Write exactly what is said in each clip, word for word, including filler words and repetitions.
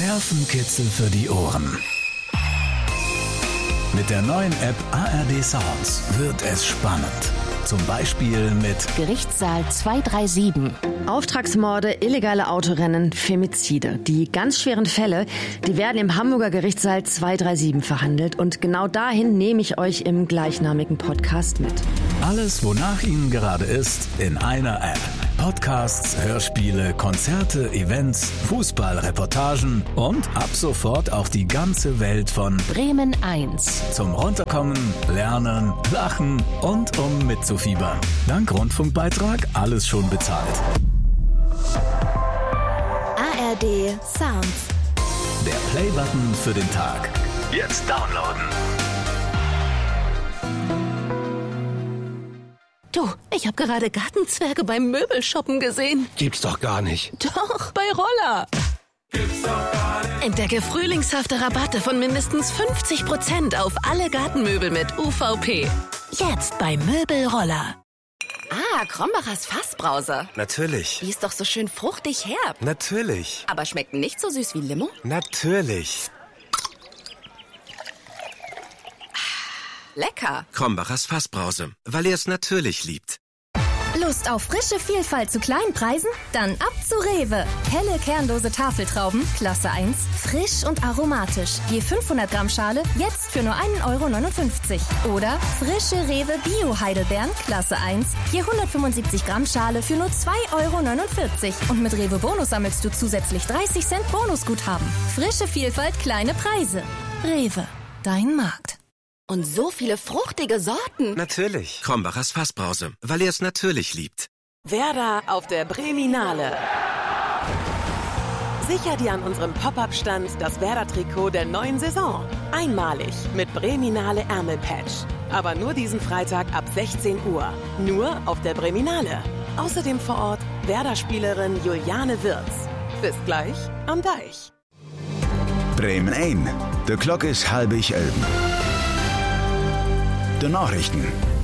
Nervenkitzel für die Ohren. Mit der neuen App A R D Sounds wird es spannend. Zum Beispiel mit Gerichtssaal zwei drei sieben. Auftragsmorde, illegale Autorennen, Femizide. Die ganz schweren Fälle, die werden im Hamburger Gerichtssaal zwei drei sieben verhandelt. Und genau dahin nehme ich euch im gleichnamigen Podcast mit. Alles, wonach Ihnen gerade ist, in einer App. Podcasts, Hörspiele, Konzerte, Events, Fußballreportagen und ab sofort auch die ganze Welt von Bremen eins. Zum Runterkommen, Lernen, Lachen und um mitzufiebern. Dank Rundfunkbeitrag alles schon bezahlt. A R D Sounds. Der Playbutton für den Tag. Jetzt downloaden. Du, ich habe gerade Gartenzwerge beim Möbelshoppen gesehen. Gibt's doch gar nicht. Doch, bei Roller. Gibt's doch gar nicht. Entdecke frühlingshafte Rabatte von mindestens fünfzig Prozent auf alle Gartenmöbel mit U V P. Jetzt bei Möbelroller. Ah, Krombacher's Fassbrause. Natürlich. Die ist doch so schön fruchtig herb. Natürlich. Aber schmeckt nicht so süß wie Limo? Natürlich. Lecker. Krombacher's Fassbrause, weil ihr es natürlich liebt. Lust auf frische Vielfalt zu kleinen Preisen? Dann ab zu Rewe. Helle kernlose Tafeltrauben, Klasse eins, frisch und aromatisch. Je fünfhundert Gramm Schale, jetzt für nur ein Euro neunundfünfzig. Oder frische Rewe Bio-Heidelbeeren, Klasse eins, je hundertfünfundsiebzig Gramm Schale für nur zwei Euro neunundvierzig. Und mit Rewe Bonus sammelst du zusätzlich dreißig Cent Bonusguthaben. Frische Vielfalt, kleine Preise. Rewe, dein Markt. Und so viele fruchtige Sorten. Natürlich. Krombacher's Fassbrause, weil ihr es natürlich liebt. Werder auf der Breminale. Sicher dir an unserem Pop-Up-Stand das Werder-Trikot der neuen Saison. Einmalig mit Breminale Ärmelpatch. Aber nur diesen Freitag ab sechzehn Uhr. Nur auf der Breminale. Außerdem vor Ort Werder-Spielerin Juliane Wirz. Bis gleich am Deich. Bremen ein. De klok is halbig elben. De Nachrichten.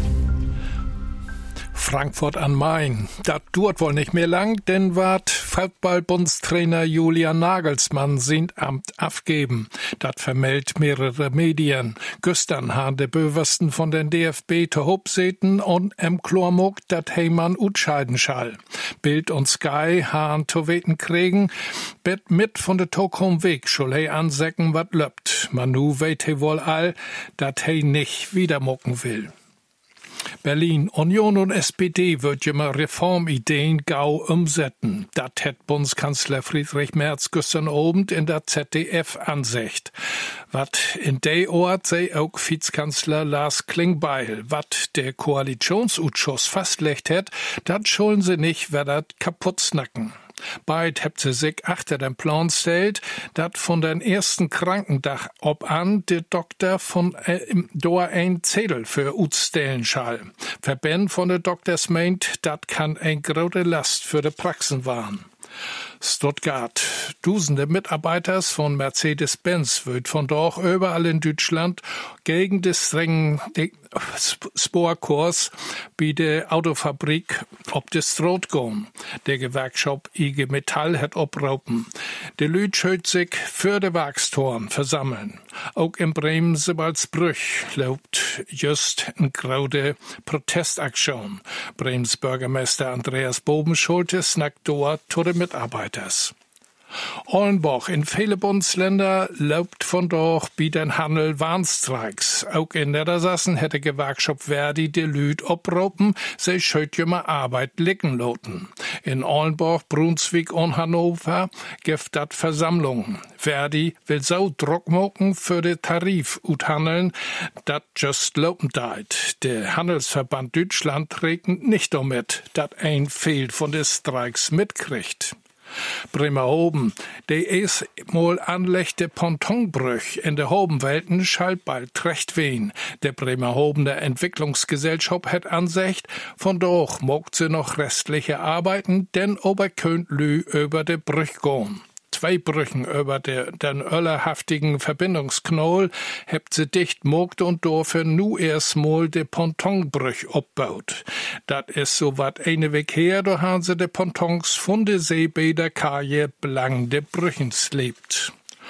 Frankfurt am Main. Das dauert wohl nicht mehr lang, denn wat Fußball-Bundestrainer Julian Nagelsmann sind Amt abgeben. Das vermeldet mehrere Medien. Gestern haben de Böversten von den D F B te Hopseten und em Klormuck dat Heimann utscheiden schall. Bild und Sky haben to weten kriegen, bet mit von de Tokom Weg schul he ansäcken wat löppt. Manu weet he wohl all, dat he nicht wieder mucken will. Berlin, Union und S P D wird immer Reformideen gau umsetzen. Das hat Bundeskanzler Friedrich Merz gestern Abend in der Z D F ansicht. Wat in der Ort sei auch Vizkanzler Lars Klingbeil. Wat der Koalitionsausschuss fastlegt hat, dat schulden sie nicht, wer dat kaputt snacken. Beid hebt sie sich achter den Plan stellt, dat von den ersten Krankendach ob an der Doktor von äh, doa ein Zettel für utstellen schall. Verband von der Doktors meint, dat kann ein große Last für de Praxen waren. Stuttgart. Dusende Mitarbeiters von Mercedes-Benz wird von dort überall in Deutschland gegen den strengen Sporkurs bei der Autofabrik ob des Stroh gehen. Der Gewerkschaft I G Metall hat obraupen. Die Leute schüt sich für de Werkstorn versammeln. Auch in Bremen-Sebalsbrüch läuft just eine graue Protestaktion. Bremens Bürgermeister Andreas Bobenschulte snackt dort zu den Mitarbeiters. Ollenbach in viele Bundesländer läuft von dort bei den Handel Warnstreiks. Auch in Niedersachsen hätte Gewerkschaft Verdi die Lüd obropen, sie schöt jünger Arbeit liegen loten. In Ollenbach, Brunswick und Hannover gibt dat Versammlungen. Verdi will so Druck machen für den Tarif uthandeln, dat just lopen deit. Der Handelsverband Deutschland trägt nicht damit, dat ein Fehl von des Streiks mitkriegt. Bremerhoven, der is mal anlechte Pontonbrüch in der Hobenwelten schalt bald recht wen. Der Bremerhovener Entwicklungsgesellschaft hat Ansicht, von doch mogt sie noch restliche Arbeiten, denn ober könnt lü über de Brüch gehen. Zwei Brüchen über de, den öllerhaftigen Verbindungsknoll hebt sie dicht mogt und dorfe nu erst mal de Pontonbrüch obbaut. Dat is so wat eine Weg her, da haben sie de Pontons von de Seebäder Kaje belang de Brüchens lebt.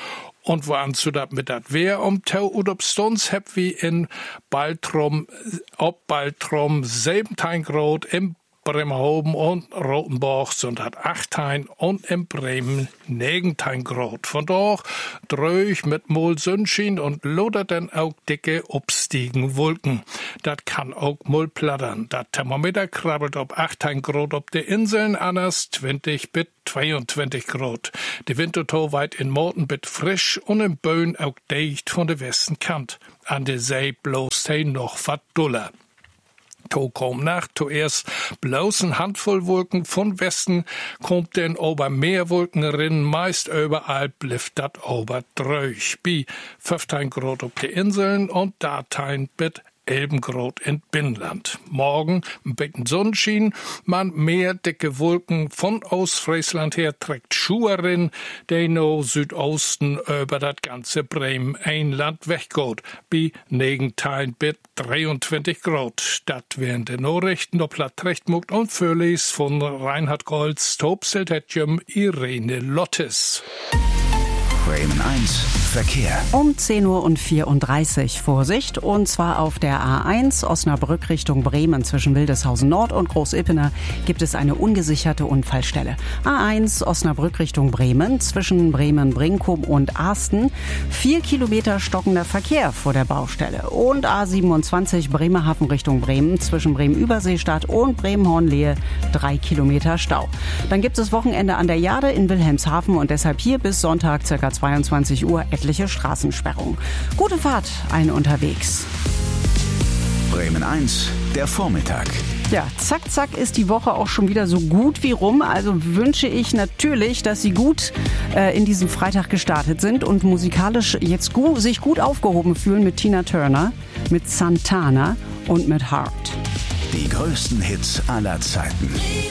Und woan zu dat mit dat Wehr um Tau und ob Stunds hab wie in Baltrum, ob Baltrum siebzehn Grad im Bremerhoven und Rotenburg sind hat achtzehn und in Bremen neunzehn Grad. Von dort dröch mit Mol Sonnenschein und lodert dann auch dicke obstiegen Wolken. Dat kann auch Mol plattern. Dat Thermometer krabbelt ob achtzehn Grad ob de Inseln, anders zwanzig bis zweiundzwanzig Grad. Die Winterthur weit in Morten bit frisch und im Böen auch dicht von der Westenkant. An der See bloß hey noch wat duller. To kom Nacht, zuerst bloß eine Handvoll Wolken von Westen, kommt denn ober Meerwolken rin, meist überall blifft dat ober dröch, bi fünfzehn Grad auf die Inseln und datein bit elf Grad in Binnenland. Morgen ein bisschen Sonnenschein, man mehr dicke Wolken von Ostfriesland her trägt Schuhe rin, die no Südosten über das ganze Bremen-Einland weggeht, bi neunzehn bis dreiundzwanzig Grad. Das wären die Nachrichten, ob Plattrechtmugt und Föhlis von Reinhard Golz, Tobseltetjem, Irene Lottes. Bremen eins Verkehr. Um zehn Uhr vierunddreißig Vorsicht, und zwar auf der A eins Osnabrück Richtung Bremen zwischen Wildeshausen Nord und Großippener gibt es eine ungesicherte Unfallstelle. A eins Osnabrück Richtung Bremen zwischen Bremen-Brinkum und Arsten. Vier Kilometer stockender Verkehr vor der Baustelle. Und A siebenundzwanzig Bremerhaven Richtung Bremen zwischen Bremen-Überseestadt und Bremen-Hornlehe. Drei Kilometer Stau. Dann gibt es Wochenende an der Jade in Wilhelmshaven und deshalb hier bis Sonntag ca. zweiundzwanzig Uhr etliche Straßensperrungen. Gute Fahrt, ein unterwegs. Bremen eins, der Vormittag. Ja, zack, zack ist die Woche auch schon wieder so gut wie rum. Also wünsche ich natürlich, dass Sie gut äh, in diesem Freitag gestartet sind und musikalisch jetzt gu- sich gut aufgehoben fühlen mit Tina Turner, mit Santana und mit Heart. Die größten Hits aller Zeiten.